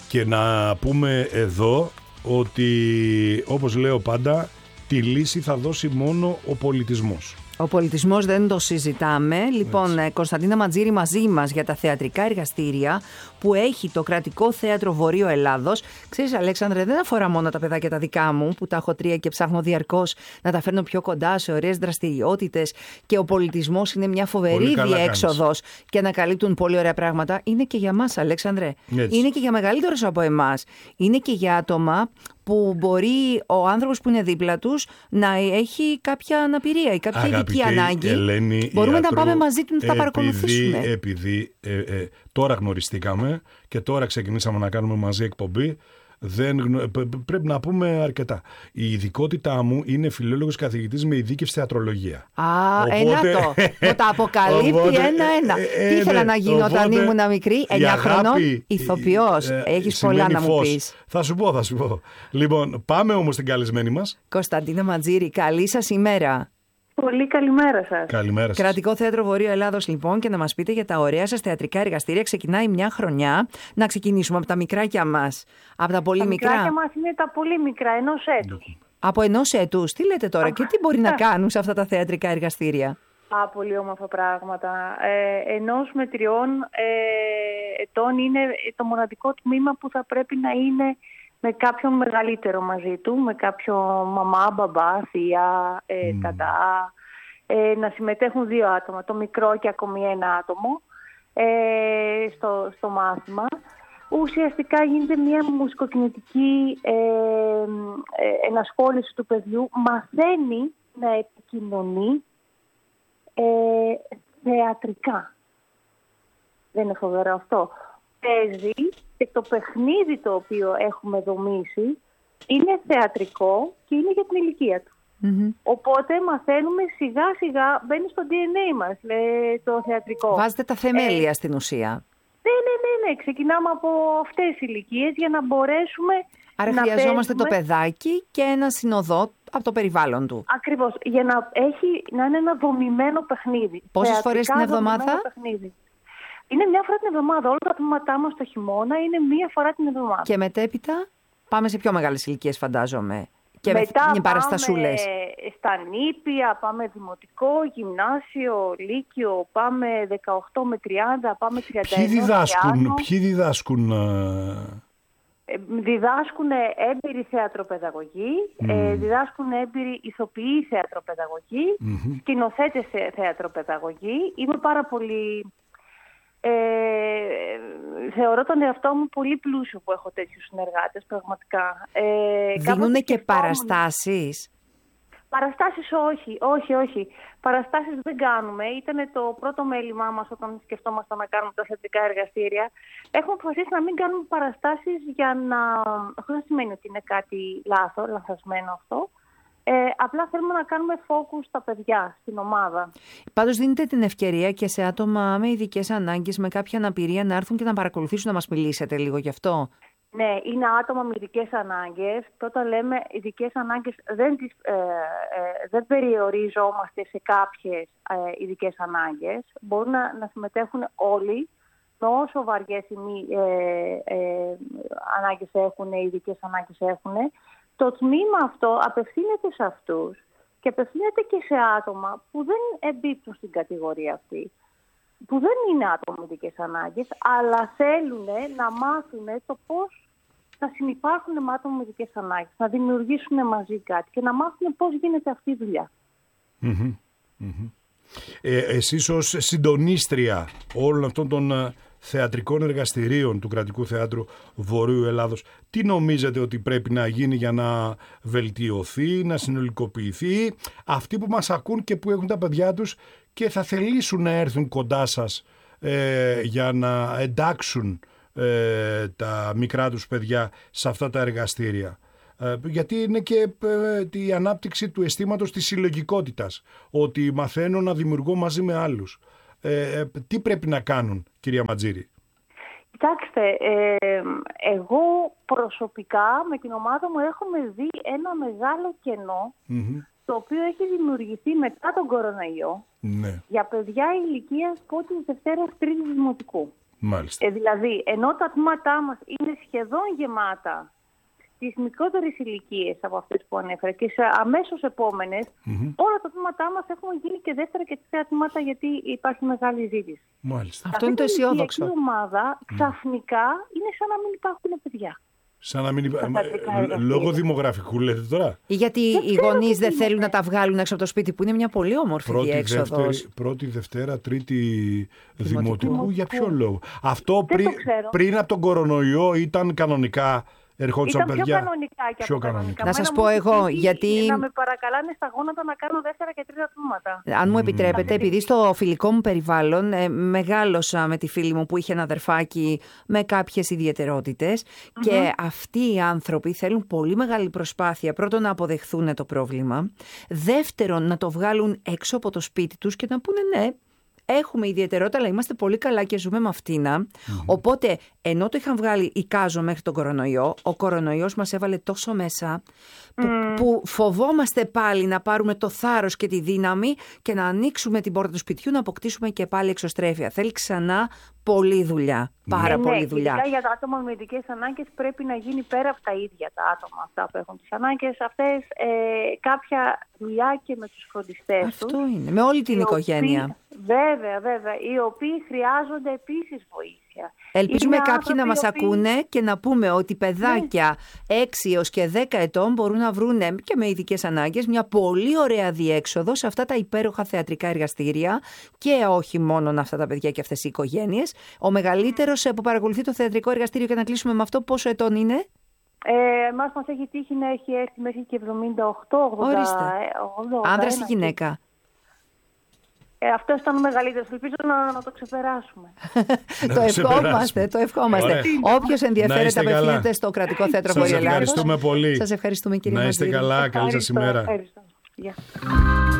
Και να πούμε εδώ ότι, όπως λέω πάντα, τη λύση θα δώσει μόνο ο πολιτισμός. Ο πολιτισμός δεν το συζητάμε. Λοιπόν, Κωνσταντίνα Ματζήρη μαζί μας για τα θεατρικά εργαστήρια που έχει το Κρατικό Θέατρο Βορείου Ελλάδος. Ξέρεις, Αλέξανδρε, δεν αφορά μόνο τα παιδάκια τα δικά μου που τα έχω 3 και ψάχνω διαρκώς να τα φέρνω πιο κοντά σε ωραίες δραστηριότητες, και ο πολιτισμός είναι μια φοβερή διέξοδος και ανακαλύπτουν πολύ ωραία πράγματα. Είναι και για μας, Αλέξανδρε. Έτσι. Είναι και για μεγαλύτερους από εμάς. Είναι και για άτομα που μπορεί ο άνθρωπος που είναι δίπλα τους να έχει κάποια αναπηρία ή κάποια ειδική ανάγκη. Ελένη, μπορούμε να πάμε μαζί του να τα παρακολουθήσουμε. Επειδή τώρα γνωριστήκαμε και τώρα ξεκινήσαμε να κάνουμε μαζί εκπομπή, πρέπει να πούμε αρκετά. Η ειδικότητά μου είναι φιλόλογος καθηγητής με ειδίκευση θεατρολογία. Ένα το τα αποκαλύπτει ένα-ένα. Τι ήθελα να γίνω όταν ήμουν μικρή, 9 χρονών, ηθοποιός. Έχεις πολλά να μου πεις. Θα σου πω. Λοιπόν, πάμε όμως στην καλεσμένη μας. Κωνσταντίνα Ματζήρη, καλή σας ημέρα. Πολύ καλημέρα σας. Καλημέρα σας. Κρατικό Θέατρο Βορείου Ελλάδος, λοιπόν, και να μας πείτε για τα ωραία σας θεατρικά εργαστήρια. Ξεκινάει μια χρονιά. Να ξεκινήσουμε από τα μικράκια μας. Από τα πολύ μικρά. Τα μικράκια μας είναι τα πολύ μικρά, 1 έτους. Από 1 έτους. Τι λέτε τώρα, και τι μπορεί να κάνουν σε αυτά τα θεατρικά εργαστήρια? Πολύ όμορφα πράγματα. 1 με 3 ετών είναι το μοναδικό τμήμα που θα πρέπει να είναι με κάποιον μεγαλύτερο μαζί του, με κάποιο μαμά, μπαμπά, θεία, τατά. Να συμμετέχουν 2 άτομα, το μικρό και ακόμη 1 άτομο στο μάθημα. Ουσιαστικά γίνεται μια μουσικοκινητική ενασχόληση του παιδιού, μαθαίνει να επικοινωνεί θεατρικά. Δεν είναι φοβερό αυτό? Παίζει και το παιχνίδι το οποίο έχουμε δομήσει είναι θεατρικό και είναι για την ηλικία του. Οπότε μαθαίνουμε σιγά σιγά, μπαίνει στο DNA μας το θεατρικό. Βάζετε τα θεμέλια στην ουσία. Ναι. Ξεκινάμε από αυτές τις ηλικίες για να μπορέσουμε. Άρα χρειαζόμαστε το παιδάκι και ένα συνοδό από το περιβάλλον του. Ακριβώς, για να είναι ένα δομημένο παιχνίδι. Πόσες φορές την εβδομάδα? Είναι 1 φορά την εβδομάδα. Όλα τα τμήματά μας το χειμώνα είναι 1 φορά την εβδομάδα. Και μετέπειτα πάμε σε πιο μεγάλες ηλικίες, φαντάζομαι. Και μετά με παραστασούλες. Πάμε στα νήπια, πάμε δημοτικό, γυμνάσιο, λύκειο, πάμε 18 με 30, πάμε 31. Ποιοι διδάσκουν? Διδάσκουν έμπειροι θεατροπαιδαγωγοί, διδάσκουν έμπειροι ηθοποιοί θεατροπαιδαγωγοί, σκηνοθέτες θεατροπαιδαγωγοί. Είμαι πάρα πολύ... θεωρώ τον εαυτό μου πολύ πλούσιο που έχω τέτοιους συνεργάτες, πραγματικά. Δίνουνε και παραστάσεις? Παραστάσεις όχι. Παραστάσεις δεν κάνουμε. Ήταν το πρώτο μέλημά μας όταν σκεφτόμασταν να κάνουμε τα θεατρικά εργαστήρια. Έχουμε αποφασίσει να μην κάνουμε παραστάσεις αυτό δεν σημαίνει ότι είναι κάτι λανθασμένο αυτό. Απλά θέλουμε να κάνουμε focus στα παιδιά, στην ομάδα. Πάντως δίνετε την ευκαιρία και σε άτομα με ειδικές ανάγκες, με κάποια αναπηρία, να έρθουν και να παρακολουθήσουν, να μας μιλήσετε λίγο γι' αυτό? Ναι, είναι άτομα με ειδικές ανάγκες. Και όταν λέμε ειδικές ανάγκες, δεν περιοριζόμαστε σε κάποιες ειδικές ανάγκες. Μπορούν να συμμετέχουν όλοι, με όσο βαριές ανάγκες έχουν, ειδικές ανάγκες έχουν. Το τμήμα αυτό απευθύνεται σε αυτούς και απευθύνεται και σε άτομα που δεν εμπίπτουν στην κατηγορία αυτή, που δεν είναι άτομα με ειδικές ανάγκες, αλλά θέλουν να μάθουν το πώς να συνυπάρχουν με άτομα με ειδικές ανάγκες, να δημιουργήσουν μαζί κάτι και να μάθουν πώς γίνεται αυτή η δουλειά. Εσείς ως συντονίστρια όλων αυτών των θεατρικών εργαστηρίων του Κρατικού Θεάτρου Βορείου Ελλάδος, τι νομίζετε ότι πρέπει να γίνει για να βελτιωθεί, να συνολικοποιηθεί, αυτοί που μας ακούν και που έχουν τα παιδιά τους και θα θελήσουν να έρθουν κοντά σας για να εντάξουν τα μικρά τους παιδιά σε αυτά τα εργαστήρια? Γιατί είναι και η ανάπτυξη του αισθήματος της συλλογικότητας, ότι μαθαίνω να δημιουργώ μαζί με άλλους. Τι πρέπει να κάνουν, κυρία Ματζήρη? Κοιτάξτε, εγώ προσωπικά με την ομάδα μου έχουμε δει ένα μεγάλο κενό, το οποίο έχει δημιουργηθεί μετά τον κορονοϊό, για παιδιά ηλικίας πρώτης, δευτέρας, τρίτης δημοτικού. Μάλιστα. Δηλαδή, ενώ τα τμήματά μας είναι σχεδόν γεμάτα στις μικρότερες ηλικίες από αυτές που ανέφερα και σε αμέσως επόμενες, όλα τα τμήματά μας έχουν γίνει και δεύτερα και τρία τμήματα γιατί υπάρχει μεγάλη ζήτηση. Μάλιστα. Αυτό είναι το αισιόδοξο. Αυτή η ομάδα ξαφνικά είναι σαν να μην υπάρχουν παιδιά. Σαν να μην λόγω δημογραφικού λέτε τώρα. Ή γιατί οι γονείς δεν θέλουν να τα βγάλουν έξω από το σπίτι, που είναι μια πολύ όμορφη διέξοδος. Πρώτη, Δευτέρα, Τρίτη Δημοτικού, για ποιο λόγο? Αυτό πριν από τον κορονοϊό ήταν κανονικά? Ερχόντουσαν παιδιά. Πιο κανονικά και πιο από κανονικά. Να σας πω εγώ, γιατί να με παρακαλάνε στα γόνατα να κάνω δεύτερα και τρίτα τμήματα. Αν μου επιτρέπετε, επειδή στο φιλικό μου περιβάλλον μεγάλωσα με τη φίλη μου που είχε ένα αδερφάκι με κάποιες ιδιαιτερότητες και αυτοί οι άνθρωποι θέλουν πολύ μεγάλη προσπάθεια, πρώτον να αποδεχθούν το πρόβλημα, δεύτερον να το βγάλουν έξω από το σπίτι τους και να πούνε ναι, έχουμε ιδιαιτερότητα, αλλά είμαστε πολύ καλά και ζούμε με αυτήνα. Οπότε, ενώ το είχαν βγάλει εικάζω μέχρι τον κορονοϊό, ο κορονοϊός μας έβαλε τόσο μέσα που φοβόμαστε πάλι να πάρουμε το θάρρος και τη δύναμη και να ανοίξουμε την πόρτα του σπιτιού, να αποκτήσουμε και πάλι εξωστρέφεια. Θέλει ξανά πολλή δουλειά. Πάρα πολλή δουλειά. Ειδικά για τα άτομα με ειδικές ανάγκες πρέπει να γίνει πέρα από τα ίδια τα άτομα αυτά που έχουν τις ανάγκες αυτές, κάποια δουλειά και με τους φροντιστές τους. Αυτό είναι. Με όλη την οικογένεια. Βέβαια. Οι οποίοι χρειάζονται επίσης βοήθεια. Ελπίζουμε κάποιοι να μας ακούνε και να πούμε ότι παιδάκια 6 έως και 10 ετών μπορούν να βρουν και με ειδικές ανάγκες μια πολύ ωραία διέξοδο σε αυτά τα υπέροχα θεατρικά εργαστήρια και όχι μόνο αυτά τα παιδιά και αυτές οι οικογένειες. Ο μεγαλύτερος που παρακολουθεί το θεατρικό εργαστήριο, και να κλείσουμε με αυτό, πόσο ετών είναι? Εμάς μας έχει τύχει να έχει έρθει μέχρι και 78-80. Ορίστε. Άνδρας ή γυναίκα? Αυτό ήταν ο μεγαλύτερος. Ελπίζω να το ξεπεράσουμε. Το ευχόμαστε. Όποιος ενδιαφέρεται απευθύνεται στο Κρατικό Θέατρο Βορείου Ελλάδος. Σας ευχαριστούμε πολύ. Σας ευχαριστούμε, κύριε Ματζήρη. Να είστε καλά. Καλή σας ημέρα. Ευχαριστώ.